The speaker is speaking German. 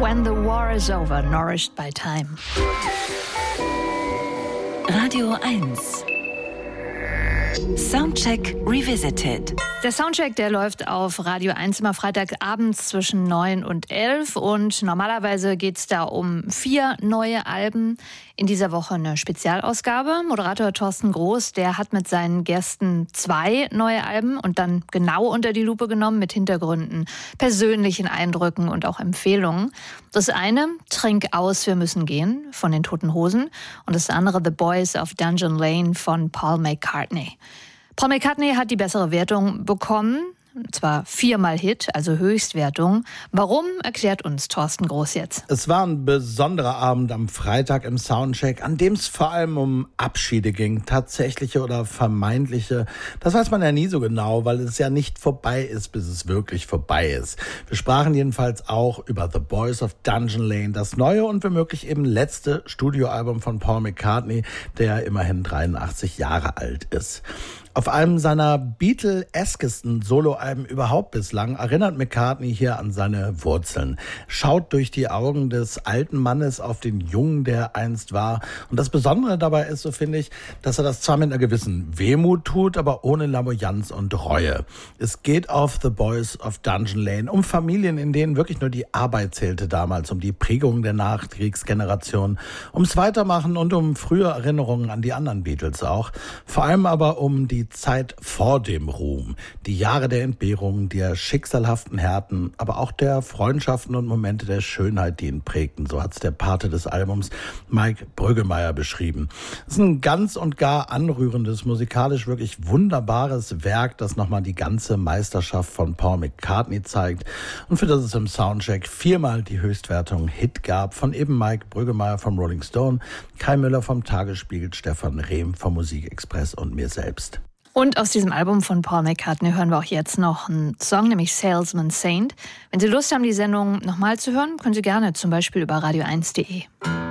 When the War is Over, Nourished by Time. Radio 1. Soundcheck Revisited. Der Soundcheck, der läuft auf Radio 1 immer Freitagabends zwischen 9 und 11 und normalerweise geht es da um 4 neue Alben. In dieser Woche eine Spezialausgabe. Moderator Thorsten Groß, der hat mit seinen Gästen 2 neue Alben und dann genau unter die Lupe genommen mit Hintergründen, persönlichen Eindrücken und auch Empfehlungen. Das eine, Trink aus, wir müssen gehen, von den Toten Hosen, und das andere, The Boys of Dungeon Lane von Paul McCartney. Paul McCartney hat die bessere Wertung bekommen, und zwar 4-mal Hit, also Höchstwertung. Warum, erklärt uns Thorsten Groß jetzt. Es war ein besonderer Abend am Freitag im Soundcheck, an dem es vor allem um Abschiede ging, tatsächliche oder vermeintliche. Das weiß man ja nie so genau, weil es ja nicht vorbei ist, bis es wirklich vorbei ist. Wir sprachen jedenfalls auch über The Boys of Dungeon Lane, das neue und womöglich eben letzte Studioalbum von Paul McCartney, der immerhin 83 Jahre alt ist. Auf einem seiner Beatle-eskesten Soloalben überhaupt bislang erinnert McCartney hier an seine Wurzeln. Schaut durch die Augen des alten Mannes auf den Jungen, der einst war. Und das Besondere dabei ist, so finde ich, dass er das zwar mit einer gewissen Wehmut tut, aber ohne Lamoyanz und Reue. Es geht auf The Boys of Dungeon Lane um Familien, in denen wirklich nur die Arbeit zählte damals, um die Prägung der Nachkriegsgeneration, ums Weitermachen und um frühe Erinnerungen an die anderen Beatles auch. Vor allem aber um die Zeit vor dem Ruhm, die Jahre der Entbehrung, der schicksalhaften Härten, aber auch der Freundschaften und Momente der Schönheit, die ihn prägten. So hat's der Pate des Albums, Mike Brüggemeier, beschrieben. Es ist ein ganz und gar anrührendes, musikalisch wirklich wunderbares Werk, das nochmal die ganze Meisterschaft von Paul McCartney zeigt und für das es im Soundcheck 4-mal die Höchstwertung Hit gab, von eben Mike Brüggemeier vom Rolling Stone, Kai Müller vom Tagesspiegel, Stefan Rehm vom Musikexpress und mir selbst. Und aus diesem Album von Paul McCartney hören wir auch jetzt noch einen Song, nämlich Salesman Saint. Wenn Sie Lust haben, die Sendung nochmal zu hören, können Sie gerne zum Beispiel über radio1.de.